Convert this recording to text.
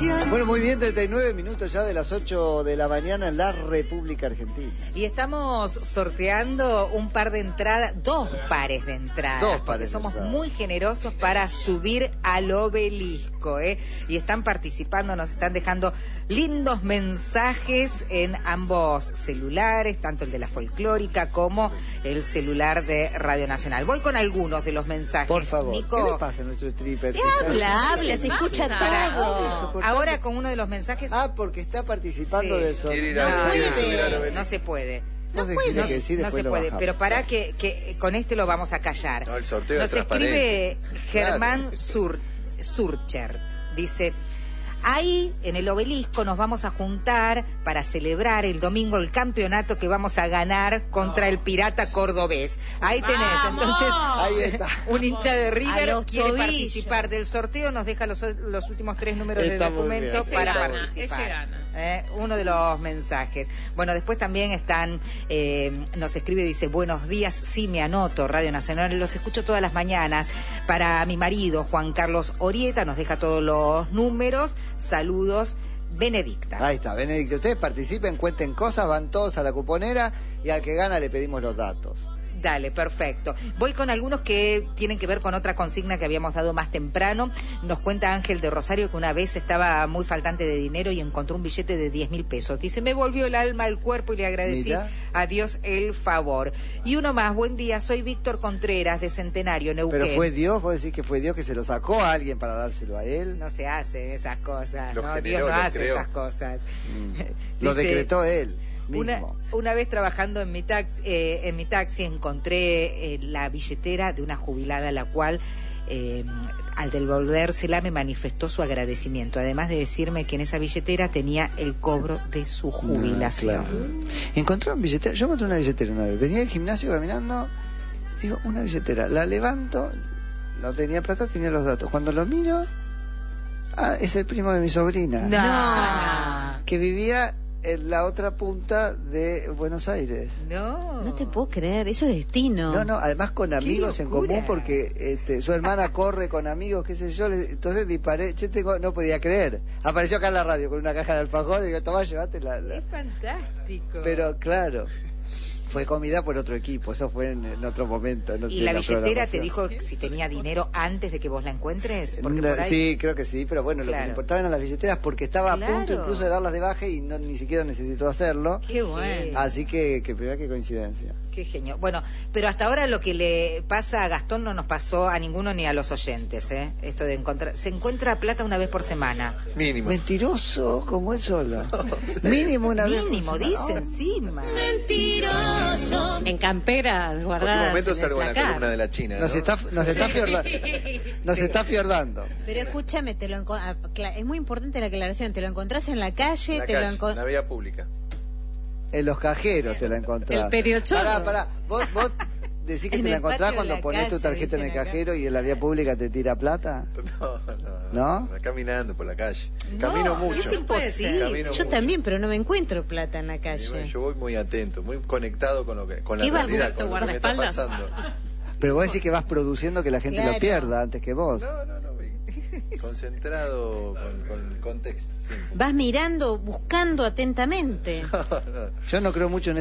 Bueno, muy bien, 39 minutos ya de las 8 de la mañana en la República Argentina. Y estamos sorteando un par de entradas, dos pares de entradas. Porque somos muy generosos para subir al obelisco, ¿eh? Y están participando, nos están dejando lindos mensajes en ambos celulares, tanto el de la folclórica como el celular de Radio Nacional. Voy con algunos de los mensajes. Por favor, Nico, ¿qué le pasa a nuestro stripper? Habla, se escucha todo. Ahora con uno de los mensajes... Ah, porque está participando del sorteo. No se puede. No se puede, pero para que con este lo vamos a callar. No, el sorteo nos escribe Germán Surcher. Dice: ahí en el obelisco nos vamos a juntar para celebrar el domingo el campeonato que vamos a ganar contra el Pirata Cordobés. Ahí tenés, entonces ahí está. Un hincha de River quiere participar del sorteo, nos deja los últimos 3 números de documento para participar. Uno de los mensajes. Bueno, después también nos escribe, dice: buenos días, sí me anoto, Radio Nacional, los escucho todas las mañanas. Para mi marido, Juan Carlos Orieta, nos deja todos los números. Saludos, Benedicta. Ahí está, Benedicta. Ustedes participen, cuenten cosas, van todos a la cuponera y al que gana le pedimos los datos. Dale, perfecto. Voy con algunos que tienen que ver con otra consigna que habíamos dado más temprano. Nos cuenta Ángel de Rosario que una vez estaba muy faltante de dinero y encontró un billete de 10.000 pesos. Dice: me volvió el alma al cuerpo y le agradecí a Dios el favor. Y uno más: buen día, soy Víctor Contreras de Centenario, Neuquén. Pero fue Dios, vos decís que fue Dios que se lo sacó a alguien para dárselo a él. No se hacen esas cosas, ¿no? Dios no hace esas cosas. Lo decretó él. Una vez trabajando en mi taxi encontré la billetera de una jubilada, a la cual al devolvérsela me manifestó su agradecimiento, además de decirme que en esa billetera tenía el cobro de su jubilación. Claro. Encontré una billetera, yo encontré una billetera una vez, venía del gimnasio caminando, digo, una billetera, la levanto, no tenía plata, tenía los datos, cuando lo miro, es el primo de mi sobrina. No. Que vivía en la otra punta de Buenos Aires. No te puedo creer, eso es destino. No, además con amigos en común, porque su hermana corre con amigos, qué sé yo, entonces disparé, no podía creer. Apareció acá en la radio con una caja de alfajor y digo: tomá, llévatela. Es fantástico. Pero claro, fue comida por otro equipo, eso fue en otro momento. No ¿Y sé, la billetera te dijo si tenía dinero antes de que vos la encuentres? Porque por ahí... Sí, creo que sí, pero bueno, lo que le importaba eran las billeteras, porque estaba a punto incluso de darlas de baja y ni siquiera necesitó hacerlo. Qué bueno. Así que primera, qué coincidencia. Qué genio. Bueno, pero hasta ahora lo que le pasa a Gastón no nos pasó a ninguno ni a los oyentes, ¿eh? Esto de se encuentra plata una vez por semana. Mínimo. Mentiroso como él solo. Mínimo una vez. Mínimo, dice encima. Mentiroso. En camperas guardadas. En momento salgo en la columna de la China, ¿no? Nos está fiordando. Pero escúchame, es muy importante la aclaración. Te lo encontrás en la calle, en la vía pública. En los cajeros te la encontrás. El periochorro. Pará. Vos decís que te la encontrás cuando pones tu tarjeta en el cajero y en la vía pública te tira plata. ¿No? Caminando por la calle. Camino mucho. Es imposible. Yo también, pero no me encuentro plata en la calle. Yo voy muy atento, muy conectado con la realidad, con lo que me está pasando. Pero vos decís que vas produciendo que la gente lo pierda antes que vos. No. Concentrado con el contexto. Siempre. Vas mirando, buscando atentamente. Yo no creo mucho en